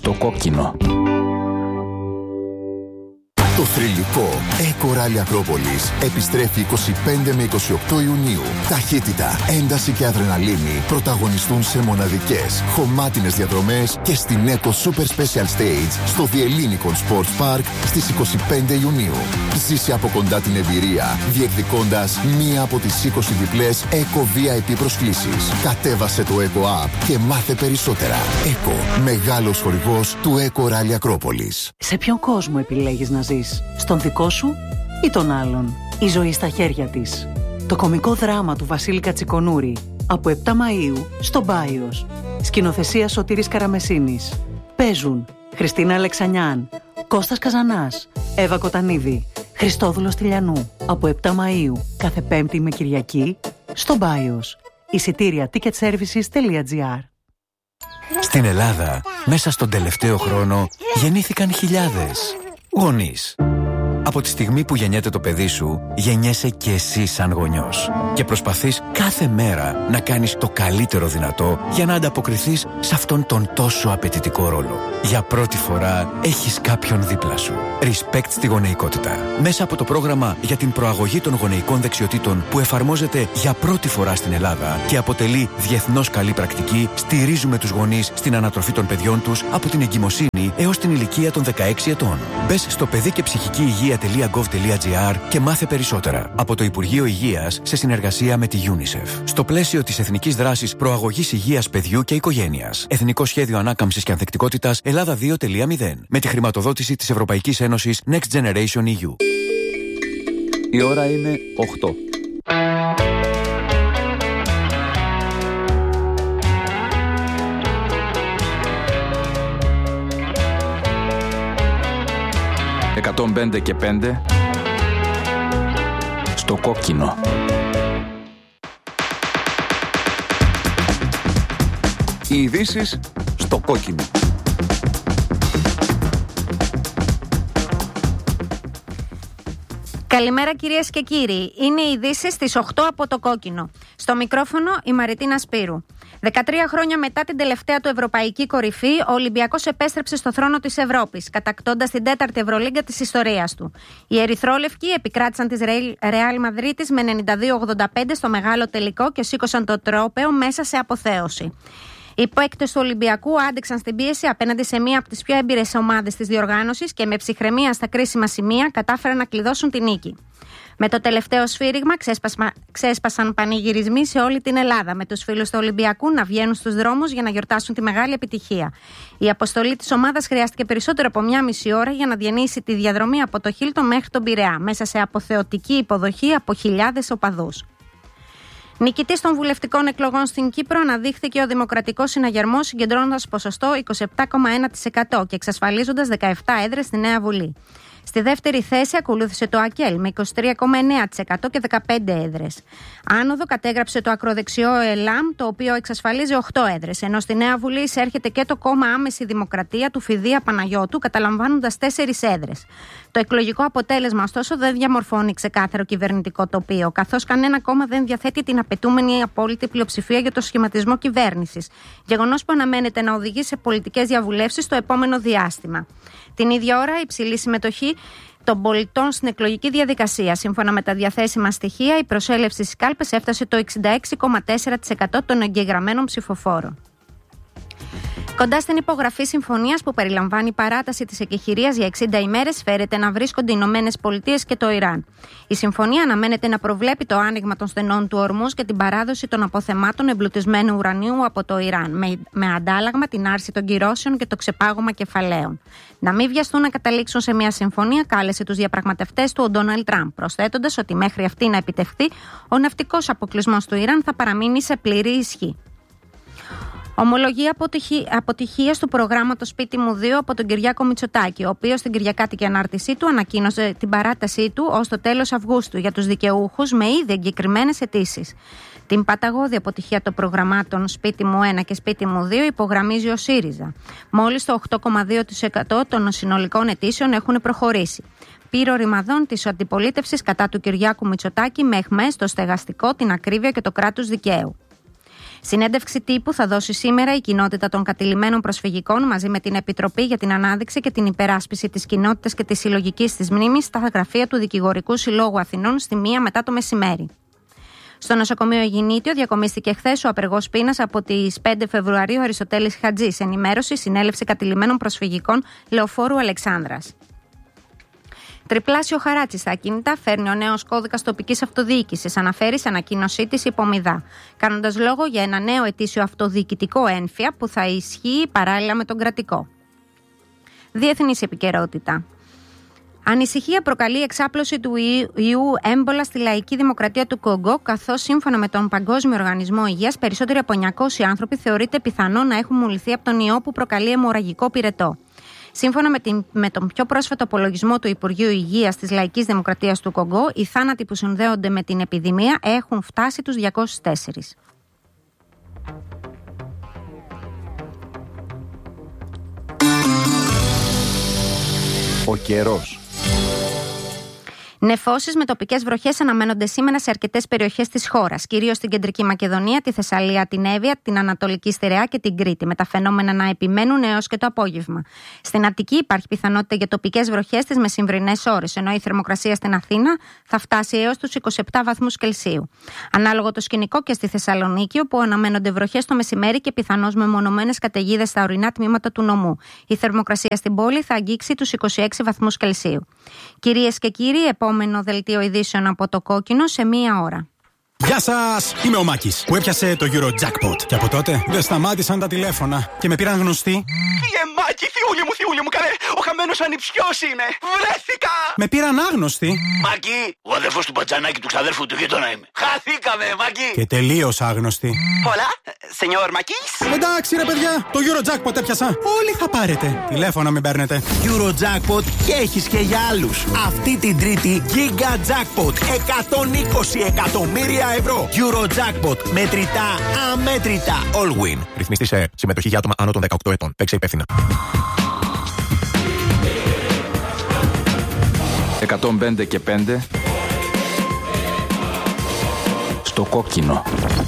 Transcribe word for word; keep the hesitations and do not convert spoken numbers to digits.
Στο κόκκινο. Το θρυλικό Eco Rally Ακρόπολης επιστρέφει είκοσι πέντε με είκοσι οκτώ Ιουνίου. Ταχύτητα, ένταση και αδρεναλίνη πρωταγωνιστούν σε μοναδικές, χωμάτινες διαδρομές και στην Eco Super Special Stage στο The Ellinikon Sports Park στις είκοσι πέντε Ιουνίου. Ζήσε από κοντά την εμπειρία, διεκδικώντας μία από τις είκοσι διπλές Eco βι άι πι προσκλήσεις. Κατέβασε το Eco App και μάθε περισσότερα. Eco, μεγάλος χορηγός του Eco Rally Ακρόπολης. Σε ποιον κόσμο επιλέγεις να ζεις? Στον δικό σου ή τον άλλον? Η ζωή στα χέρια της. Το κωμικό δράμα του Βασίλη Κατσικονούρη από επτά Μαΐου στο Μπάιος. Σκηνοθεσία Σωτήρης Καραμεσίνης. Παίζουν Χριστίνα Αλεξανιάν, Κώστας Καζανάς, Εύα Κοτανίδη, Χριστόδουλος Τηλιανού από επτά Μαΐου κάθε Πέμπτη με Κυριακή στο Μπάιος. Εισιτήρια ticketservices τελεία τζι άρ. Στην Ελλάδα, μέσα στον τελευταίο χρόνο γεννήθηκαν χιλιάδες γονείς. Από τη στιγμή που γεννιέται το παιδί σου, γεννιέσαι και εσύ σαν γονιός. Και προσπαθείς κάθε μέρα να κάνεις το καλύτερο δυνατό για να ανταποκριθείς σε αυτόν τον τόσο απαιτητικό ρόλο. Για πρώτη φορά έχεις κάποιον δίπλα σου. Respect στη γονεϊκότητα. Μέσα από το πρόγραμμα για την προαγωγή των γονεϊκών δεξιοτήτων που εφαρμόζεται για πρώτη φορά στην Ελλάδα και αποτελεί διεθνώς καλή πρακτική, στηρίζουμε τους γονείς στην ανατροφή των παιδιών τους από την εγκυμοσύνη έως την ηλικία των δεκαέξι ετών. Μπες στο παιδί και ψυχική υγεία τελεία γκοβ τελεία τζι άρ και μάθε περισσότερα από το Υπουργείο Υγείας σε συνεργασία με τη UNICEF. Στο πλαίσιο της Εθνικής Δράσης Προαγωγής Υγείας Παιδιού και Οικογένειας. Εθνικό Σχέδιο Ανάκαμψης και Ανθεκτικότητας Ελλάδα δύο τελεία μηδέν. Με τη χρηματοδότηση της Ευρωπαϊκής Ένωσης Next Generation ι γιου. Η ώρα είναι οκτώ. εκατόν πέντε και πέντε στο κόκκινο. Οι ειδήσεις στο κόκκινο. Καλημέρα κυρίες και κύριοι. Είναι οι ειδήσεις στις οκτώ από το κόκκινο. Στο μικρόφωνο η Μαριτίνα Σπύρου. δεκατρία χρόνια μετά την τελευταία του ευρωπαϊκή κορυφή, ο Ολυμπιακός επέστρεψε στο θρόνο της Ευρώπης, κατακτώντας την τέταρτη Ευρωλίγκα της ιστορίας του. Οι ερυθρόλευκοι επικράτησαν της Ρεάλ Μαδρίτης με ενενήντα δύο ογδόντα πέντε στο μεγάλο τελικό και σήκωσαν το τρόπαιο μέσα σε αποθέωση. Οι παίκτες του Ολυμπιακού άντεξαν στην πίεση απέναντι σε μία από τις πιο έμπειρες ομάδες της διοργάνωσης και με ψυχραιμία στα κρίσιμα σημεία κατάφεραν να κλειδώσουν την νίκη. Με το τελευταίο σφύριγμα ξέσπασμα, ξέσπασαν πανηγυρισμοί σε όλη την Ελλάδα, με τους φίλους του Ολυμπιακού να βγαίνουν στους δρόμους για να γιορτάσουν τη μεγάλη επιτυχία. Η αποστολή της ομάδας χρειάστηκε περισσότερο από μία μισή ώρα για να διανύσει τη διαδρομή από το Χίλτον μέχρι τον Πειραιά, μέσα σε αποθεωτική υποδοχή από χιλιάδες οπαδούς. Νικητής των βουλευτικών εκλογών στην Κύπρο αναδείχθηκε ο Δημοκρατικός Συναγερμός, συγκεντρώνοντας ποσοστό είκοσι επτά κόμμα ένα τοις εκατό και εξασφαλίζοντας δεκαεπτά έδρες στη Νέα Βουλή. Στη δεύτερη θέση ακολούθησε το ΑΚΕΛ με είκοσι τρία κόμμα εννέα τοις εκατό και δεκαπέντε έδρες. Άνοδο κατέγραψε το ακροδεξιό ΕΛΑΜ, το οποίο εξασφαλίζει οκτώ έδρες, ενώ στη Νέα Βουλή εισέρχεται και το κόμμα Άμεση Δημοκρατία του Φιδία Παναγιώτου, καταλαμβάνοντας τέσσερις έδρες. Το εκλογικό αποτέλεσμα, ωστόσο, δεν διαμορφώνει ξεκάθαρο κυβερνητικό τοπίο, καθώς κανένα κόμμα δεν διαθέτει την απαιτούμενη απόλυτη πλειοψηφία για το σχηματισμό κυβέρνησης. Γεγονός που αναμένεται να οδηγεί σε πολιτικές διαβουλεύσεις το επόμενο διάστημα. Την ίδια ώρα, υψηλή συμμετοχή των πολιτών στην εκλογική διαδικασία. Σύμφωνα με τα διαθέσιμα στοιχεία, η προσέλευση στις κάλπες έφτασε το εξήντα έξι κόμμα τέσσερα τοις εκατό των εγγεγραμμένων ψηφοφόρων. Κοντά στην υπογραφή συμφωνίας που περιλαμβάνει παράταση της εκεχηρίας για εξήντα ημέρες, φέρεται να βρίσκονται οι Ηνωμένες Πολιτείες και το Ιράν. Η συμφωνία αναμένεται να προβλέπει το άνοιγμα των στενών του Ορμούζ και την παράδοση των αποθεμάτων εμπλουτισμένου ουρανίου από το Ιράν, με, με αντάλλαγμα την άρση των κυρώσεων και το ξεπάγωμα κεφαλαίων. Να μην βιαστούν να καταλήξουν σε μια συμφωνία, κάλεσε τους διαπραγματευτές του ο Ντόναλντ Τραμπ, προσθέτοντας ότι μέχρι αυτή να επιτευχθεί, ο ναυτικός αποκλεισμός του Ιράν θα παραμείνει σε πλήρη ισχύ. Ομολογεί αποτυχίας του προγράμματος Σπίτι μου δύο από τον Κυριάκο Μητσοτάκη, ο οποίος στην κυριακάτικη ανάρτησή του ανακοίνωσε την παράτασή του ως το τέλος Αυγούστου για τους δικαιούχους με ήδη εγκεκριμένες αιτήσεις. Την παταγώδη αποτυχία των προγραμμάτων Σπίτι μου ένα και Σπίτι μου δύο υπογραμμίζει ο ΣΥΡΙΖΑ. Μόλις το οκτώ κόμμα δύο τοις εκατό των συνολικών αιτήσεων έχουν προχωρήσει. Πύρο ρημαδών της αντιπολίτευσης κατά του Κυριάκου Μητσοτάκη με αιχμές στο στεγαστικό, την ακρίβεια και το κράτος δικαίου. Συνέντευξη τύπου θα δώσει σήμερα η κοινότητα των κατηλημένων προσφυγικών μαζί με την Επιτροπή για την Ανάδειξη και την Υπεράσπιση της Κοινότητας και της Συλλογικής της Μνήμης στα γραφεία του Δικηγορικού Συλλόγου Αθηνών στη μία μετά το μεσημέρι. Στο νοσοκομείο Αιγινήτιο διακομίστηκε χθες ο απεργός πείνας από τις πέντε Φεβρουαρίου Αριστοτέλης Χατζής. Ενημέρωση, συνέλευση κατηλημένων προσφυγικών Λεωφόρου Αλεξάνδρας. Τριπλάσιο χαράτσι στα ακίνητα φέρνει ο νέος κώδικας τοπικής αυτοδιοίκησης, αναφέρει σε ανακοίνωσή της υπομιδά, κάνοντας λόγο για ένα νέο ετήσιο αυτοδιοικητικό ένφια που θα ισχύει παράλληλα με τον κρατικό. Διεθνής επικαιρότητα. Ανησυχία προκαλεί η εξάπλωση του ιού έμπολα στη Λαϊκή Δημοκρατία του Κονγκό, καθώς σύμφωνα με τον Παγκόσμιο Οργανισμό Υγείας, περισσότεροι από εννιακόσιοι άνθρωποι θεωρείται πιθανό να έχουν μολυνθεί από τον ιό που προκαλεί αιμορραγικό πυρετό. Σύμφωνα με, την, με τον πιο πρόσφατο απολογισμό του Υπουργείου Υγείας της Λαϊκής Δημοκρατίας του Κονγκό, οι θάνατοι που συνδέονται με την επιδημία έχουν φτάσει τους διακόσιους τέσσερα. Ο καιρός. Νεφώσεις με τοπικές βροχές αναμένονται σήμερα σε αρκετές περιοχές της χώρας, κυρίως στην Κεντρική Μακεδονία, τη Θεσσαλία, την Εύβοια, την Ανατολική Στερεά και την Κρήτη, με τα φαινόμενα να επιμένουν έως και το απόγευμα. Στην Αττική υπάρχει πιθανότητα για τοπικές βροχές τις μεσημβρινές ώρες, ενώ η θερμοκρασία στην Αθήνα θα φτάσει έως τους είκοσι επτά βαθμούς Κελσίου. Ανάλογο το σκηνικό και στη Θεσσαλονίκη, όπου αναμένονται βροχές το μεσημέρι και πιθανώς μεμονωμένες καταιγίδες στα ορεινά τμήματα του νομού. Η θερμοκρασία στην πόλη θα αγγίξει τους είκοσι έξι βαθμούς Κελσίου. Κυρίες και κύριοι, επόμενο δελτίο ειδήσεων από το Κόκκινο σε μία ώρα. Γεια σας! Είμαι ο Μάκης που έπιασε το Eurojackpot. Και από τότε δεν σταμάτησαν τα τηλέφωνα και με πήραν γνωστοί. Φύγε Μάκη, θειούλη μου, θειούλη μου, καλέ! Ο χαμένος ανιψιός είναι! Βρέθηκα! Με πήραν άγνωστοι. Μάκη, ο αδερφός του Πατζανάκη του ξαδέρφου του γείτονα είμαι. Χαθήκαμε, Μάκη! Και τελείως άγνωστοι. Πολλά, σενιόρ Μακής! Εντάξει ρε παιδιά, το Eurojackpot έπιασα. Όλοι θα πάρετε. Τηλέφωνα μην παίρνετε. Eurojackpot και έχεις και για άλλους. Αυτή την Τρίτη Giga Jackpot εκατόν είκοσι εκατομμύρια ευρώ. Eurojackpot. Μετρητά, αμέτρητα. All win. Ρυθμιστή σε συμμετοχή για άτομα άνω των δεκαοκτώ ετών. Παίξε υπεύθυνα. εκατόν πέντε και πέντε στο Κόκκινο.